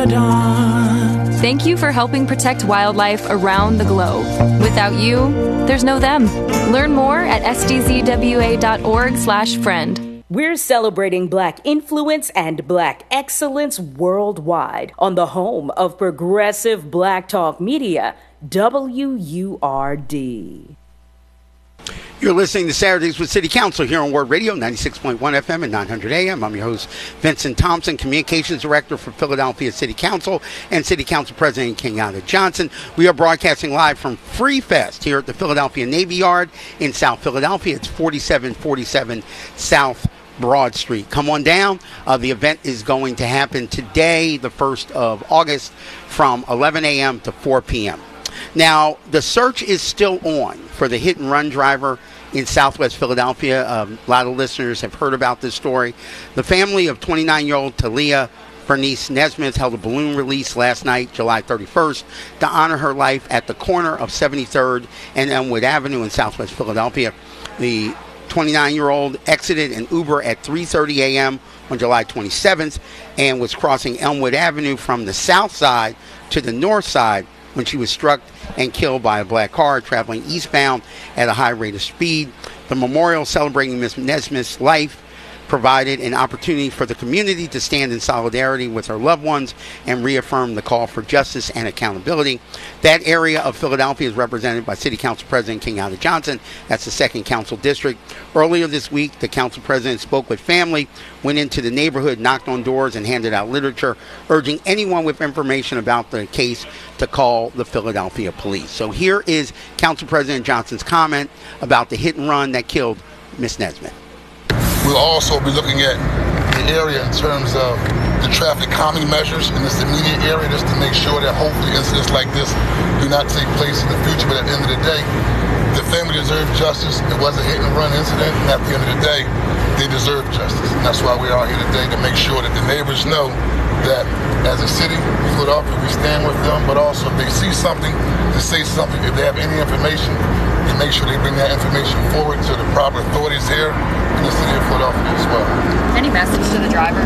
dawn. Thank you for helping protect wildlife around the globe. Without you, there's no them. Learn more at sdzwa.org/friend. We're celebrating Black influence and Black excellence worldwide on the home of progressive Black talk media, WURD. You're listening to Saturdays with City Council here on Word Radio, 96.1 FM and 900 AM. I'm your host, Vincent Thompson, Communications Director for Philadelphia City Council and City Council President Kenyatta Johnson. We are broadcasting live from Free Fest here at the Philadelphia Navy Yard in South Philadelphia. It's 4747 South Broad Street. Come on down. The event is going to happen today, the 1st of August, from 11 a.m. to 4 p.m. Now, the search is still on for the hit-and-run driver in Southwest Philadelphia. A lot of listeners have heard about this story. The family of 29-year-old Talia Bernice Nesmith held a balloon release last night, July 31st, to honor her life at the corner of 73rd and Elmwood Avenue in Southwest Philadelphia. The 29-year-old exited an Uber at 3:30 a.m. on July 27th and was crossing Elmwood Avenue from the south side to the north side when she was struck and killed by a black car traveling eastbound at a high rate of speed. The memorial celebrating Ms. Nesmith's life provided an opportunity for the community to stand in solidarity with her loved ones and reaffirm the call for justice and accountability. That area of Philadelphia is represented by City Council President Kenyatta Johnson. That's the 2nd Council District. Earlier this week, the Council President spoke with family, went into the neighborhood, knocked on doors, and handed out literature, urging anyone with information about the case to call the Philadelphia police. So here is Council President Johnson's comment about the hit and run that killed Ms. Nesmith. We'll also be looking at the area in terms of the traffic calming measures in this immediate area, just to make sure that hopefully incidents like this do not take place in the future. But at the end of the day, the family deserves justice. It was a hit and run incident, and at the end of the day, they deserve justice. And that's why we are here today, to make sure that the neighbors know that as a city, Philadelphia, we stand with them, but also if they see something, to say something. If they have any information, to make sure they bring that information forward to the proper authorities here in the city of Philadelphia as well. Any message to the driver?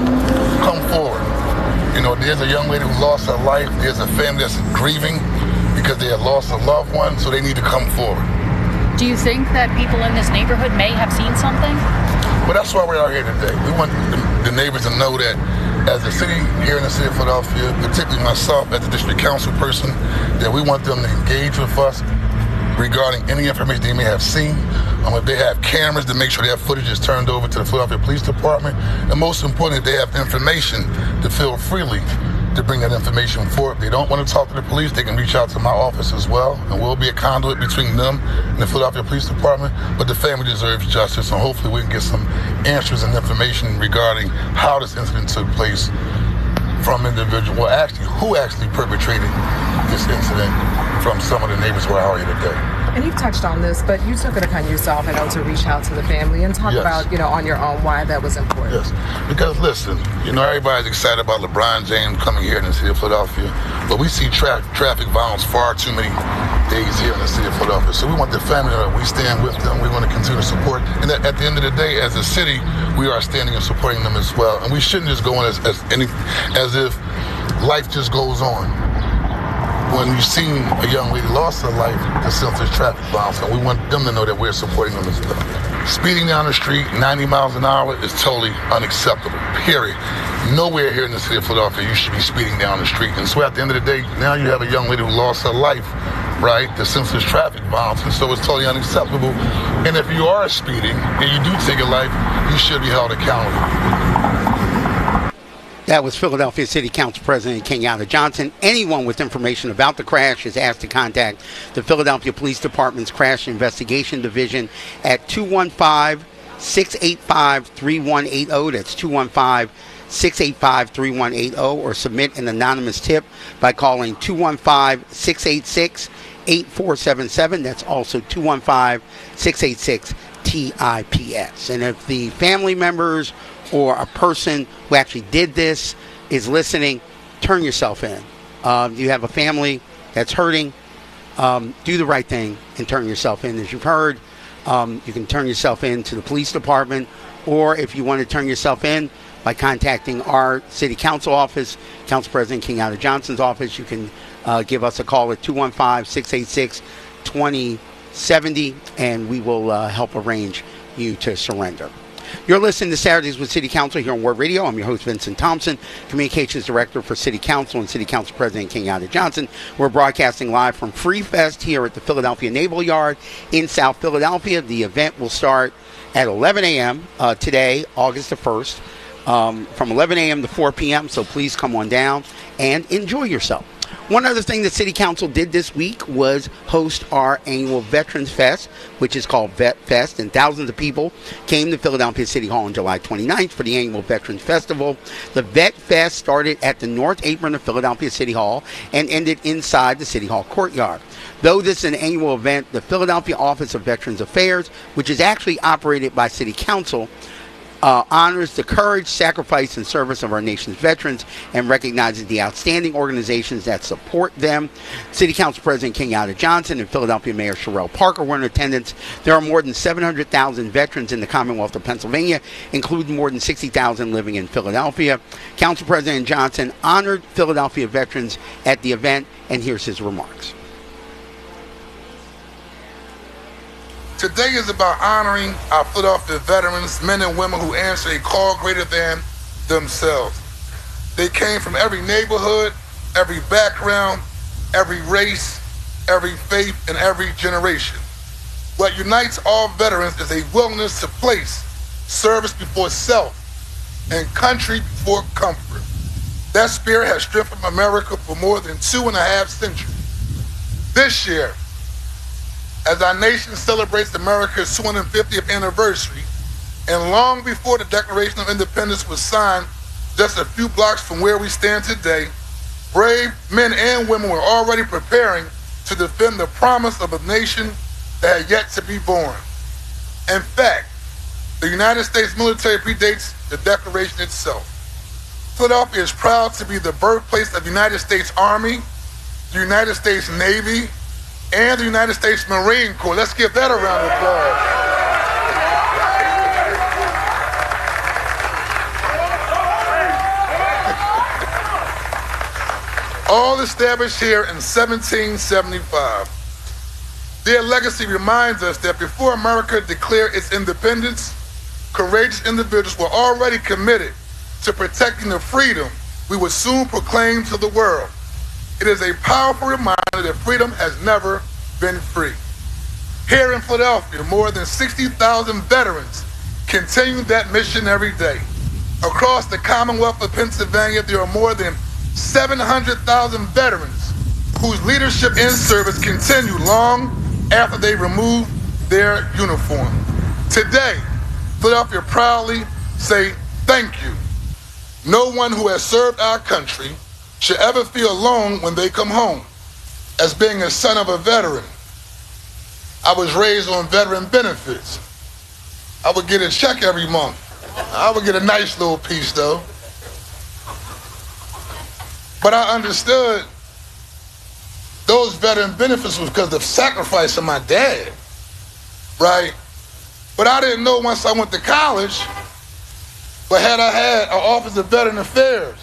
Come forward. You know, there's a young lady who lost her life. There's a family that's grieving because they have lost a loved one, so they need to come forward. Do you think that people in this neighborhood may have seen something? Well, that's why we are here today. We want the neighbors to know that as a city here in the city of Philadelphia, particularly myself as a district council person, that we want them to engage with us regarding any information they may have seen. If they have cameras, to make sure that footage is turned over to the Philadelphia Police Department. And most importantly, if they have information, to feel freely to bring that information forward. If they don't want to talk to the police, they can reach out to my office as well, and we'll be a conduit between them and the Philadelphia Police Department. But the family deserves justice, and hopefully we can get some answers and information regarding how this incident took place from individuals, well, actually, who actually perpetrated this incident from some of the neighbors who are here today. And you've touched on this, but you took it upon yourself, to reach out to the family and talk about, on your own, why that was important. Yes, because listen, everybody's excited about LeBron James coming here in the city of Philadelphia, but we see traffic violence far too many days here in the city of Philadelphia. So we want the family to know that we stand with them. We want to continue to support. And that at the end of the day, as a city, we are standing and supporting them as well. And we shouldn't just go on as if life just goes on. When you've seen a young lady lost her life to senseless traffic violence, and we want them to know that we're supporting them as well. Speeding down the street 90 miles an hour is totally unacceptable, period. Nowhere here in the city of Philadelphia you should be speeding down the street. And so at the end of the day, now you have a young lady who lost her life, right, to senseless traffic violence, and so it's totally unacceptable. And if you are speeding and you do take a life, you should be held accountable. That was Philadelphia City Council President Kenyatta Johnson. Anyone with information about the crash is asked to contact the Philadelphia Police Department's Crash Investigation Division at 215-685-3180. That's 215-685-3180, or submit an anonymous tip by calling 215-686-8477. That's also 215-686-TIPS. And if the family members or a person who actually did this is listening, turn yourself in. You have a family that's hurting, do the right thing and turn yourself in. As you've heard, you can turn yourself in to the police department, or if you want to turn yourself in by contacting our city council office, Council President Kenyatta Johnson's office. You can give us a call at 215-686-2070, and we will help arrange you to surrender. You're listening to Saturdays with City Council here on Word Radio. I'm your host, Vincent Thompson, Communications Director for City Council and City Council President Kenyatta Johnson. We're broadcasting live from Free Fest here at the Philadelphia Naval Yard in South Philadelphia. The event will start at 11 a.m. Today, August the 1st, from 11 a.m. to 4 p.m., so please come on down and enjoy yourself. One other thing that City Council did this week was host our annual Veterans Fest, which is called Vet Fest, and thousands of people came to Philadelphia City Hall on July 29th for the annual Veterans Festival. The Vet Fest started at the North Apron of Philadelphia City Hall and ended inside the City Hall courtyard. Though this is an annual event, the Philadelphia Office of Veterans Affairs, which is actually operated by City Council, honors the courage, sacrifice, and service of our nation's veterans and recognizes the outstanding organizations that support them. City Council President Kenyatta Johnson and Philadelphia Mayor Sherrell Parker were in attendance. There are more than 700,000 veterans in the Commonwealth of Pennsylvania, including more than 60,000 living in Philadelphia. Council President Johnson honored Philadelphia veterans at the event, and here's his remarks. Today is about honoring our Philadelphia veterans, men and women who answer a call greater than themselves. They came from every neighborhood, every background, every race, every faith, and every generation. What unites all veterans is a willingness to place service before self and country before comfort. That spirit has strengthened America for more than 2.5 centuries. This year, as our nation celebrates America's 250th anniversary, and long before the Declaration of Independence was signed, just a few blocks from where we stand today, brave men and women were already preparing to defend the promise of a nation that had yet to be born. In fact, the United States military predates the Declaration itself. Philadelphia is proud to be the birthplace of the United States Army, the United States Navy, and the United States Marine Corps. Let's give that a round of applause. All established here in 1775. Their legacy reminds us that before America declared its independence, courageous individuals were already committed to protecting the freedom we would soon proclaim to the world. It is a powerful reminder that freedom has never been free. Here in Philadelphia, more than 60,000 veterans continue that mission every day. Across the Commonwealth of Pennsylvania, there are more than 700,000 veterans whose leadership and service continue long after they remove their uniform. Today, Philadelphia proudly say thank you. No one who has served our country should ever feel alone when they come home. As being a son of a veteran, I was raised on veteran benefits. I would get a check every month. I would get a nice little piece though. But I understood those veteran benefits was because of the sacrifice of my dad, right? But I didn't know once I went to college, but had I had an Office of Veteran Affairs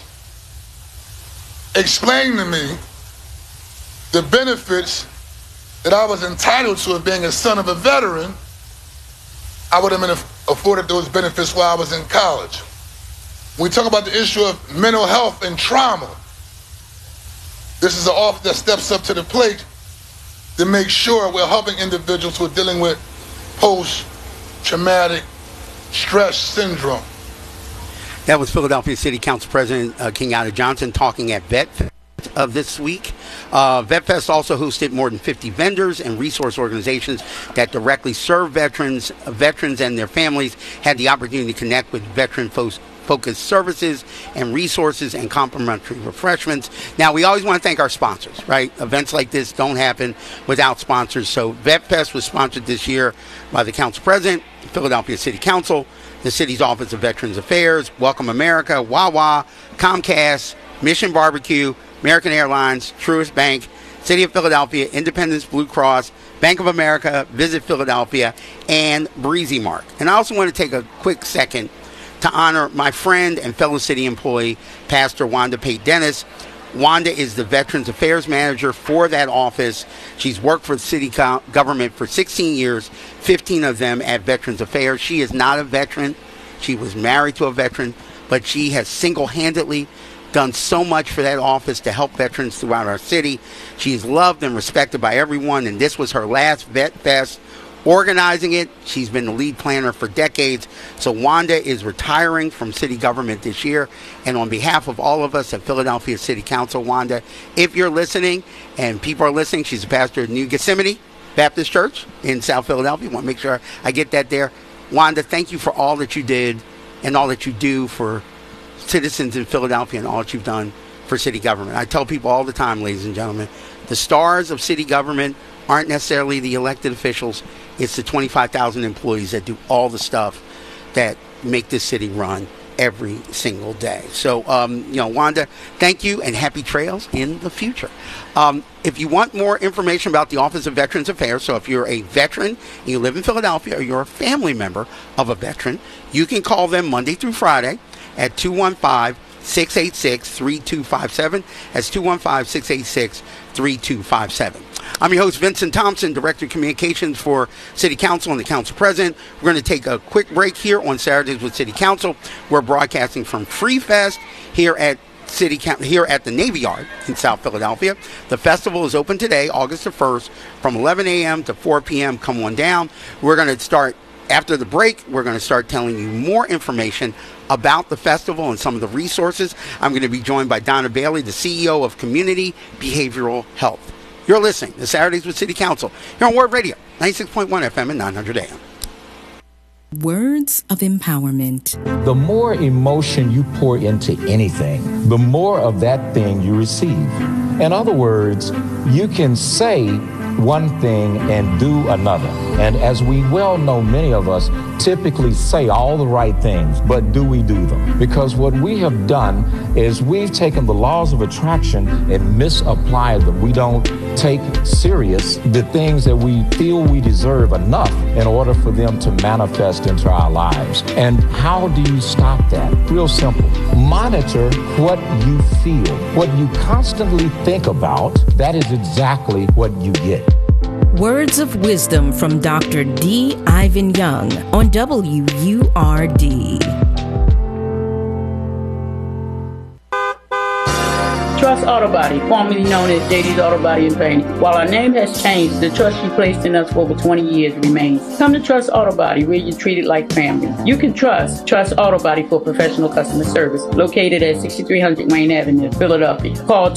explain to me the benefits that I was entitled to of being a son of a veteran, I would have been afforded those benefits while I was in college. When we talk about the issue of mental health and trauma, this is an office that steps up to the plate to make sure we're helping individuals who are dealing with post-traumatic stress syndrome. That was Philadelphia City Council President Kenyatta Johnson talking at Vet Fest of this week. Vet Fest also hosted more than 50 vendors and resource organizations that directly serve veterans. Veterans and their families had the opportunity to connect with veteran-focused services and resources and complimentary refreshments. Now, we always want to thank our sponsors, right? Events like this don't happen without sponsors. So Vet Fest was sponsored this year by the Council President, Philadelphia City Council, the city's Office of Veterans Affairs, Welcome America, Wawa, Comcast, Mission Barbecue, American Airlines, Truist Bank, City of Philadelphia, Independence Blue Cross, Bank of America, Visit Philadelphia, and Breezy Mark. And I also want to take a quick second to honor my friend and fellow city employee, Pastor Wanda Pate Dennis. Wanda is the Veterans Affairs Manager for that office. She's worked for the city government for 16 years, 15 of them at Veterans Affairs. She is not a veteran. She was married to a veteran, but she has single-handedly done so much for that office to help veterans throughout our city. She is loved and respected by everyone, and this was her last Vet Fest organizing it. She's been the lead planner for decades. So Wanda is retiring from city government this year. And on behalf of all of us at Philadelphia City Council, Wanda, if you're listening and people are listening, she's a pastor at New Gethsemane Baptist Church in South Philadelphia. I want to make sure I get that there. Wanda, thank you for all that you did and all that you do for citizens in Philadelphia and all that you've done for city government. I tell people all the time, ladies and gentlemen, the stars of city government aren't necessarily the elected officials. It's the 25,000 employees that do all the stuff that make this city run every single day. So, Wanda, thank you and happy trails in the future. If you want more information about the Office of Veterans Affairs, so if you're a veteran and you live in Philadelphia or you're a family member of a veteran, you can call them Monday through Friday at 215-686-3257. That's 215-686-3257. I'm your host, Vincent Thompson, Director of Communications for City Council and the Council President. We're going to take a quick break here on Saturdays with City Council. We're broadcasting from Free Fest here at the Navy Yard in South Philadelphia. The festival is open today, August the 1st, from 11 a.m. to 4 p.m. Come on down. We're going to start, after the break, we're going to start telling you more information about the festival and some of the resources. I'm going to be joined by Donna Bailey, the CEO of Community Behavioral Health. You're listening to Saturdays with City Council here on Word Radio, 96.1 FM and 900 AM. Words of empowerment. The more emotion you pour into anything, the more of that thing you receive. In other words, you can say one thing and do another. And as we well know, many of us typically say all the right things, but do we do them? Because what we have done is we've taken the laws of attraction and misapplied them. We don't take serious the things that we feel we deserve enough in order for them to manifest into our lives. And how do you stop that? Real simple. Monitor what you feel. What you constantly think about, that is exactly what you get. Words of wisdom from Dr. D. Ivan Young on WURD. Trust Auto Body, formerly known as JD's Auto Body and Painting. While our name has changed, the trust you placed in us for over 20 years remains. Come to Trust Auto Body, where you're treated like family. You can trust Auto Body for professional customer service, located at 6300 Wayne Avenue, Philadelphia. Call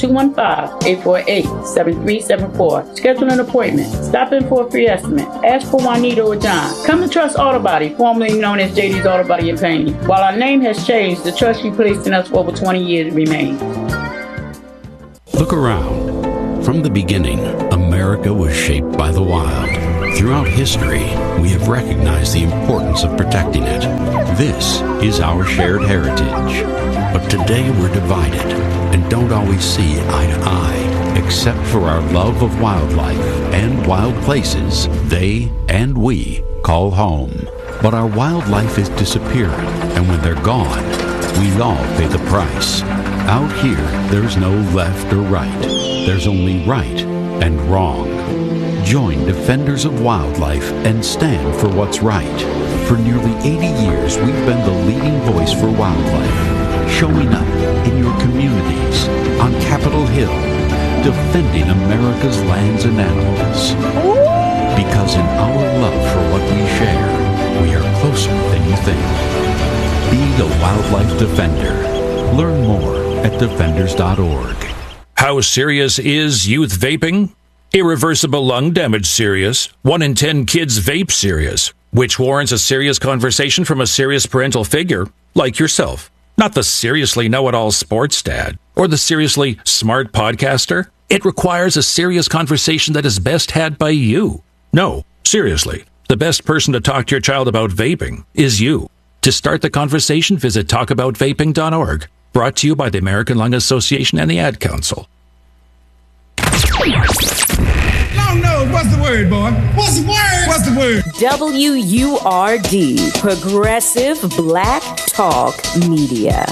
215-848-7374. Schedule an appointment. Stop in for a free estimate. Ask for Juanita or John. Come to Trust Auto Body, formerly known as JD's Auto Body and Painting. While our name has changed, the trust you placed in us for over 20 years remains. Look around. From the beginning, America was shaped by the wild. Throughout history, we have recognized the importance of protecting it. This is our shared heritage. But today we're divided and don't always see eye to eye. Except for our love of wildlife and wild places they and we call home. But our wildlife is disappearing, and when they're gone, we all pay the price. Out here, there's no left or right. There's only right and wrong. Join Defenders of Wildlife and stand for what's right. For nearly 80 years, we've been the leading voice for wildlife, showing up in your communities, on Capitol Hill, defending America's lands and animals. Because in our love for what we share, we are closer than you think. Be a wildlife defender. Learn more at defenders.org. How serious is youth vaping? Irreversible lung damage serious. 1 in 10 kids vape serious, which warrants a serious conversation from a serious parental figure like yourself. Not the seriously know-it-all sports dad or the seriously smart podcaster. It requires a serious conversation that is best had by you. No, seriously, the best person to talk to your child about vaping is you. To start the conversation, visit talkaboutvaping.org. Brought to you by the American Lung Association and the Ad Council. No, What's the word, boy? What's the word? What's the word? WURD, Progressive Black Talk Media.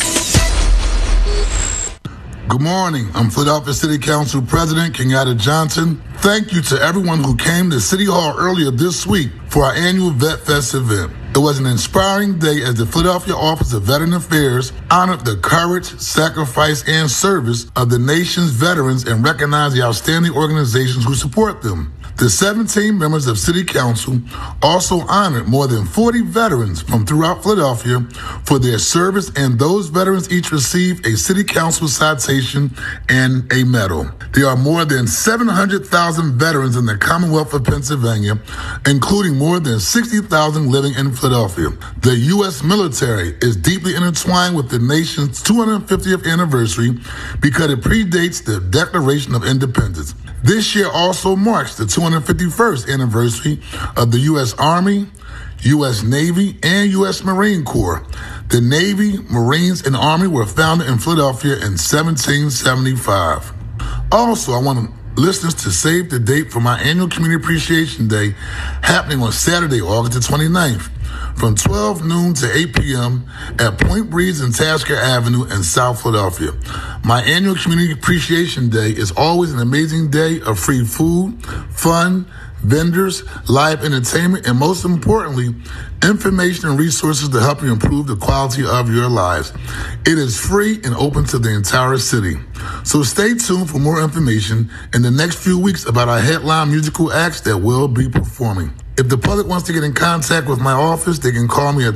Good morning. I'm Philadelphia City Council President Kenyatta Johnson. Thank you to everyone who came to City Hall earlier this week for our annual Vet Fest event. It was an inspiring day as the Philadelphia Office of Veteran Affairs honored the courage, sacrifice, and service of the nation's veterans and recognized the outstanding organizations who support them. The 17 members of City Council also honored more than 40 veterans from throughout Philadelphia for their service, and those veterans each received a City Council citation and a medal. There are more than 700,000 veterans in the Commonwealth of Pennsylvania, including more than 60,000 living in Philadelphia. The U.S. military is deeply intertwined with the nation's 250th anniversary because it predates the Declaration of Independence. This year also marks the 251st anniversary of the U.S. Army, U.S. Navy, and U.S. Marine Corps. The Navy, Marines, and Army were founded in Philadelphia in 1775. Also, I want listeners to save the date for my annual Community Appreciation Day happening on Saturday, August the 29th. From 12 noon to 8 p.m. at Point Breeze and Tasker Avenue in South Philadelphia. My annual Community Appreciation Day is always an amazing day of free food, fun, vendors, live entertainment, and most importantly, information and resources to help you improve the quality of your lives. It is free and open to the entire city. So stay tuned for more information in the next few weeks about our headline musical acts that will be performing. If the public wants to get in contact with my office, they can call me at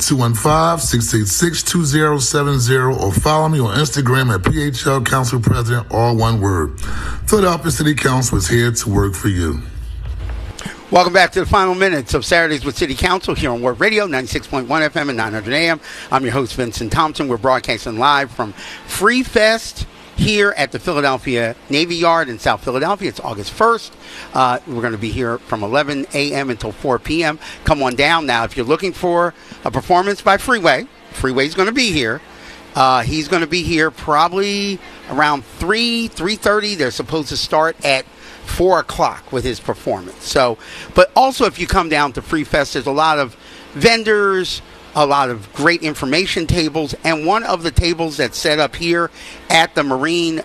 215-686-2070 or follow me on Instagram at PHL Council President, all one word. Philadelphia City Council is here to work for you. Welcome back to the final minutes of Saturdays with City Council here on Word Radio, 96.1 FM and 900 AM. I'm your host, Vincent Thompson. We're broadcasting live from Free Fest here at the Philadelphia Navy Yard in South Philadelphia. It's August 1st. We're going to be here from 11 a.m. until 4 p.m. Come on down. Now, if you're looking for a performance by Freeway's going to be here. He's going to be here probably around 3:30. They're supposed to start at 4 o'clock with his performance. So, but also if you come down to Free Fest, there's a lot of vendors, a lot of great information tables, and one of the tables that's set up here at the Marine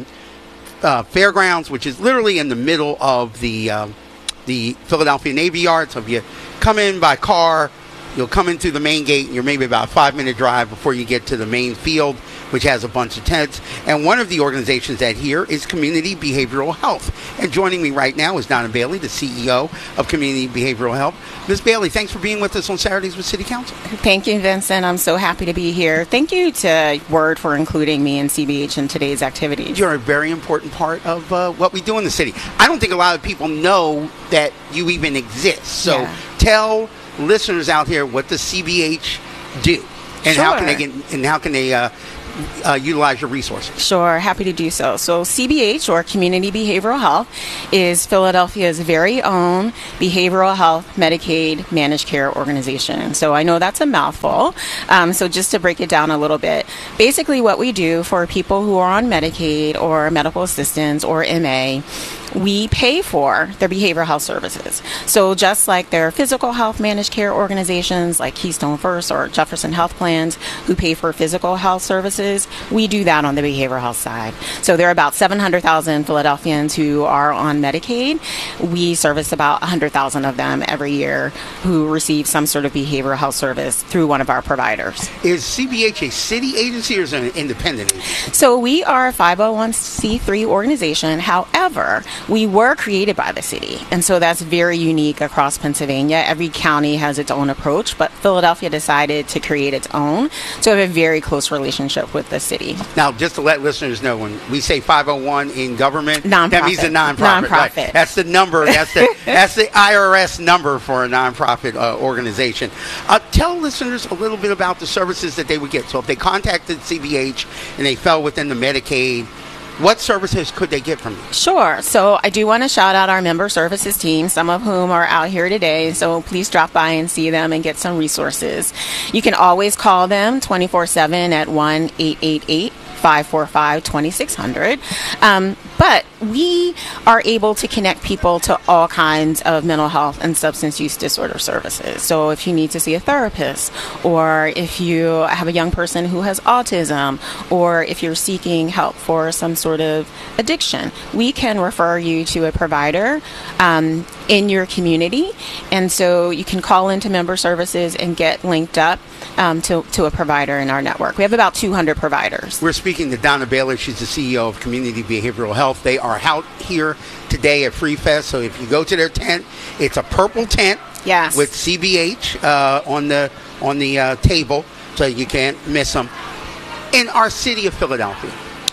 Fairgrounds, which is literally in the middle of the Philadelphia Navy Yard. So if you come in by car, you'll come in through the main gate, and you're maybe about a 5-minute drive before you get to the main field, which has a bunch of tents. And one of the organizations that here is Community Behavioral Health. And joining me right now is Donna Bailey, the CEO of Community Behavioral Health. Ms. Bailey, thanks for being with us on Saturdays with City Council. Thank you, Vincent. I'm so happy to be here. Thank you to Word for including me and CBH in today's activities. You're a very important part of what we do in the city. I don't think a lot of people know that you even exist. So tell listeners out here what the CBH do and how can they utilize your resources. Sure, happy to do so. So CBH, or Community Behavioral Health, is Philadelphia's very own behavioral health Medicaid managed care organization. So I know that's a mouthful. So just to break it down a little bit, basically what we do for people who are on Medicaid or medical assistance or MA, we pay for their behavioral health services. So just like their physical health managed care organizations like Keystone First or Jefferson Health Plans who pay for physical health services, we do that on the behavioral health side. So there are about 700,000 Philadelphians who are on Medicaid. We service about 100,000 of them every year who receive some sort of behavioral health service through one of our providers. Is CBH a city agency or is it an independent agency? So we are a 501c3 organization. However, we were created by the city, and so that's very unique across Pennsylvania. Every county has its own approach, but Philadelphia decided to create its own, so we have a very close relationship with the city. Now, just to let listeners know, when we say 501 in government, nonprofit. That means a nonprofit. Right? That's the number. That's the IRS number for a nonprofit organization. Tell listeners a little bit about the services that they would get. So if they contacted CBH and they fell within the Medicaid, what services could they get from you? Sure. So I do want to shout out our member services team, some of whom are out here today. So please drop by and see them and get some resources. You can always call them 24/7 at 1-888 888-545-2600. But we are able to connect people to all kinds of mental health and substance use disorder services. So if you need to see a therapist, or if you have a young person who has autism, or if you're seeking help for some sort of addiction, we can refer you to a provider in your community. And so you can call into member services and get linked up to a provider in our network. We have about 200 providers. We're speaking to Donna Bailey. She's the CEO of Community Behavioral Health. They are out here today at Free Fest. So if you go to their tent, it's a purple tent with CBH on the table, so you can't miss them. In our city of Philadelphia,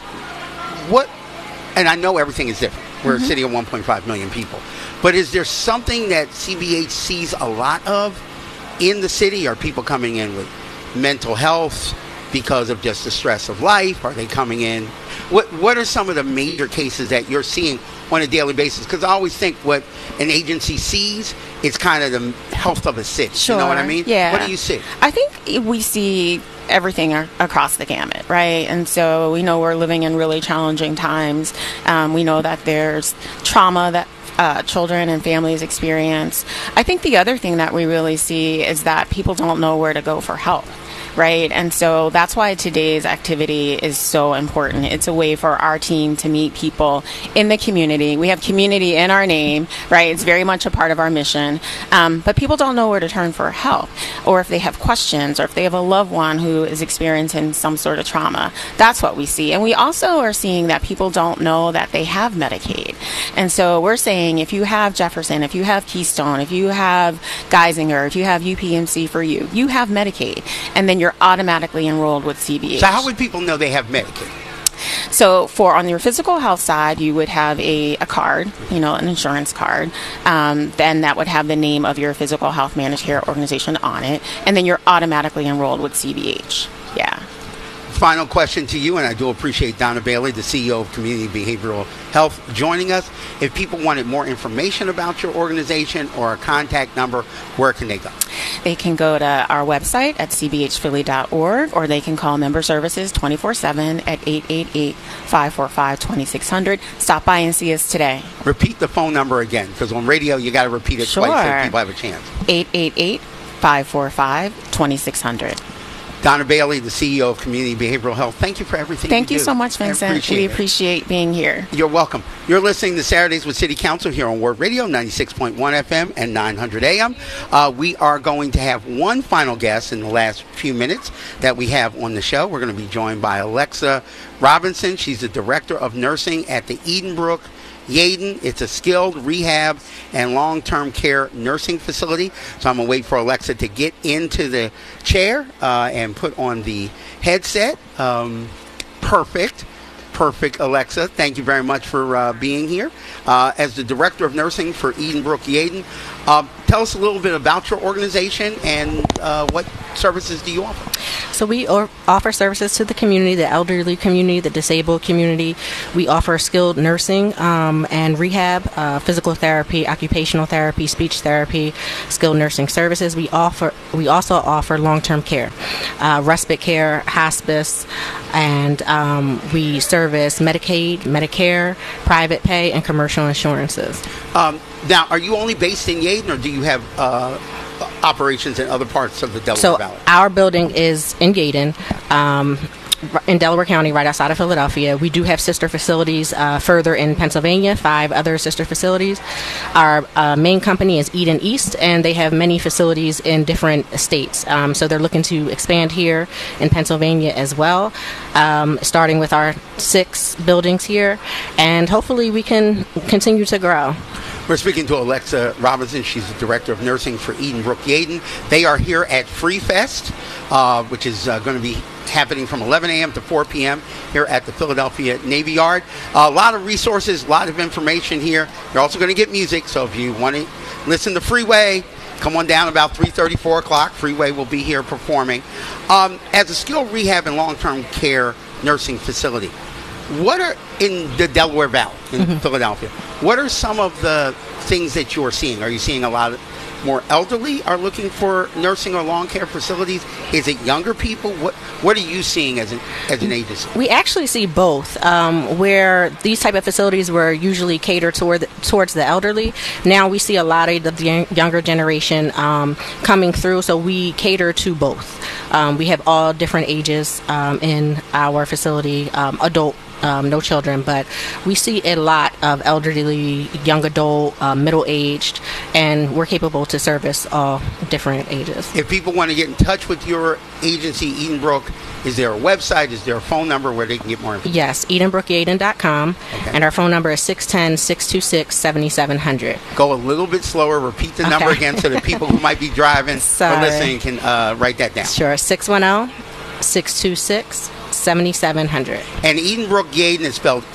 and I know everything is different. We're a city of 1.5 million people. But is there something that CBH sees a lot of in the city? Are people coming in with mental health because of just the stress of life? Are they coming in? What are some of the major cases that you're seeing on a daily basis? Because I always think what an agency sees is kind of the health of a city. Sure. You know what I mean? Yeah. What do you see? I think we see everything across the gamut, right? And so we know we're living in really challenging times. We know that there's trauma that children and families experience. I think the other thing that we really see is that people don't know where to go for help. Right. And so that's why today's activity is so important. It's a way for our team to meet people in the community. We have community in our name, right? It's very much a part of our mission. But people don't know where to turn for help, or if they have questions, or if they have a loved one who is experiencing some sort of trauma. That's what we see. And we also are seeing that people don't know that they have Medicaid. And so we're saying, if you have Jefferson, if you have Keystone, if you have Geisinger, if you have UPMC for you, you have Medicaid. And then you're automatically enrolled with CBH. So how would people know they have Medicaid? So on your physical health side, you would have a card, an insurance card. Then that would have the name of your physical health managed care organization on it. And then you're automatically enrolled with CBH. Yeah. Final question to you, and I do appreciate Donna Bailey, the CEO of Community Behavioral Health, joining us. If people wanted more information about your organization or a contact number, where can they go? They can go to our website at cbhphilly.org, or they can call member services 24/7 at 888-545-2600. Stop by and see us today. Repeat the phone number again, because on radio you got to repeat it twice so people have a chance. 888-545-2600. Donna Bailey, the CEO of Community Behavioral Health. Thank you for everything you do. Thank you so much, Vincent. We appreciate being here. You're welcome. You're listening to Saturdays with City Council here on Word Radio, 96.1 FM and 900 AM. We are going to have one final guest in the last few minutes that we have on the show. We're going to be joined by Alexa Robinson. She's the Director of Nursing at the Edenbrook Yaden. It's a skilled rehab and long-term care nursing facility. So I'm going to wait for Alexa to get into the chair and put on the headset. Perfect, Alexa. Thank you very much for being here. As the Director of Nursing for Edenbrook Yaden, tell us a little bit about your organization and what services do you offer? So we offer services to the community, the elderly community, the disabled community. We offer skilled nursing and rehab, physical therapy, occupational therapy, speech therapy, skilled nursing services. We also offer long-term care, respite care, hospice, and we service Medicaid, Medicare, private pay, and commercial insurances. Now, are you only based in Yaden, or do you have operations in other parts of the Delaware Valley? Our building is in Yaden, in Delaware County, right outside of Philadelphia. We do have sister facilities further in Pennsylvania, 5 other sister facilities. Our main company is Eden East, and they have many facilities in different states. So they're looking to expand here in Pennsylvania as well, starting with our 6 buildings here, and hopefully we can continue to grow. We're speaking to Alexa Robinson. She's the Director of Nursing for Edenbrook Yaden. They are here at Free Fest, which is going to be happening from 11 a.m. to 4 p.m. here at the Philadelphia Navy Yard. A lot of resources, a lot of information here. You're also going to get music, so if you want to listen to Freeway, come on down about 3:30, 4 o'clock. Freeway will be here performing. As a skilled rehab and long-term care nursing facility, what are, in the Delaware Valley, in Philadelphia, what are some of the things that you're seeing? Are you seeing a lot of more elderly are looking for nursing or lawn care facilities? Is it younger people? What are you seeing as an agency? We actually see both. Where these type of facilities were usually catered towards the elderly, now we see a lot of the younger generation coming through. So we cater to both. We have all different ages in our facility, adult. No children, but we see a lot of elderly, young adult, middle-aged, and we're capable to service all different ages. If people want to get in touch with your agency, Edenbrook, is there a website? Is there a phone number where they can get more information? Yes, EdenbrookYaden.com, and our phone number is 610-626-7700. Go a little bit slower. Repeat the number again so that people who might be driving or listening can write that down. Sure, 610-626-7700. And Edenbrook Yaden is spelled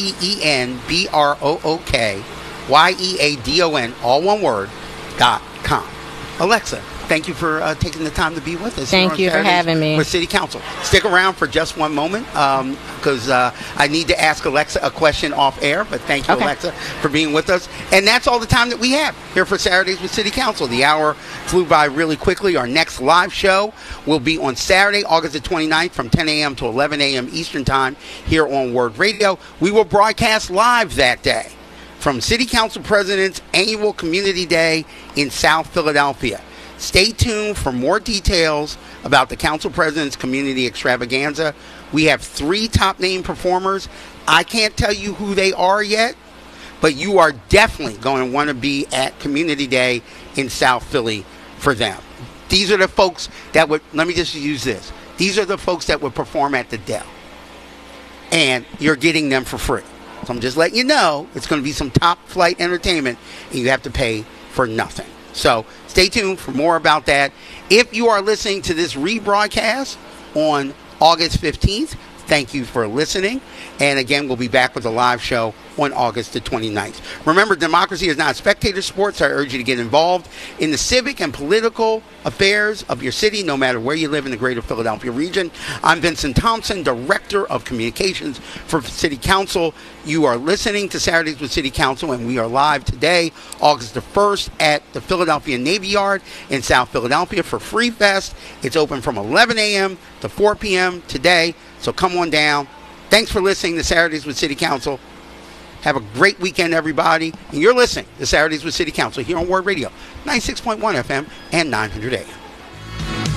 EdenbrookYaden, all one word, .com. Alexa, thank you for taking the time to be with us. Thank you for having me. With City Council. Stick around for just one moment because I need to ask Alexa a question off air, but thank you, Alexa, for being with us. And that's all the time that we have here for Saturdays with City Council. The hour flew by really quickly. Our next live show will be on Saturday, August the 29th from 10 a.m. to 11 a.m. Eastern Time here on Word Radio. We will broadcast live that day from City Council President's Annual Community Day in South Philadelphia. Stay tuned for more details about the Council President's Community Extravaganza. We have 3 top-name performers. I can't tell you who they are yet, but you are definitely going to want to be at Community Day in South Philly for them. These are the folks that would, let me just use this. These are the folks that would perform at the Dell. And you're getting them for free. So I'm just letting you know it's going to be some top-flight entertainment, and you have to pay for nothing. So stay tuned for more about that. If you are listening to this rebroadcast on August 15th, thank you for listening. And again, we'll be back with a live show on August the 29th. Remember, democracy is not spectator sports. I urge you to get involved in the civic and political affairs of your city, no matter where you live in the greater Philadelphia region. I'm Vincent Thompson, Director of Communications for City Council. You are listening to Saturdays with City Council, and we are live today, August the 1st, at the Philadelphia Navy Yard in South Philadelphia for Free Fest. It's open from 11 a.m. to 4 p.m. today, so come on down. Thanks for listening to Saturdays with City Council. Have a great weekend, everybody. And you're listening to Saturdays with City Council here on Word Radio, 96.1 FM and 900 AM.